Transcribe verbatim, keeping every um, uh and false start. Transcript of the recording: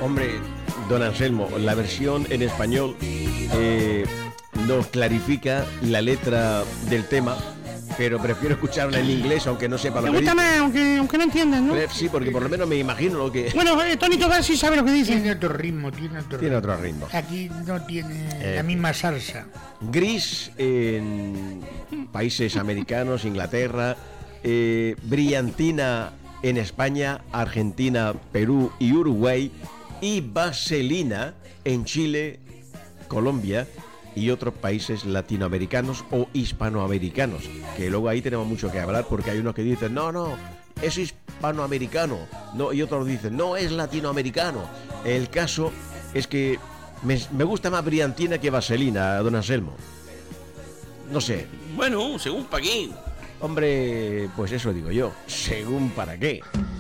Hombre, don Anselmo, la versión en español eh, nos clarifica la letra del tema, pero prefiero escucharla en inglés, aunque no sepa lo que dice. Me gusta más, aunque, aunque no entiendan, ¿no? Sí, porque por lo menos me imagino lo que... Bueno, eh, Tony Tobar sí sabe lo que dice. Tiene otro ritmo, tiene otro Tiene ritmo. otro ritmo. Aquí no tiene Eh. la misma salsa. Gris en países americanos, Inglaterra, eh, brillantina en España, Argentina, Perú y Uruguay, y vaselina en Chile, Colombia y otros países latinoamericanos o hispanoamericanos, que luego ahí tenemos mucho que hablar, porque hay unos que dicen no, no, es hispanoamericano, no, y otros dicen no, es latinoamericano. El caso es que me, me gusta más brillantina que vaselina, don Anselmo. No sé. Bueno, según pa' qué. Hombre, pues eso digo yo, según para qué.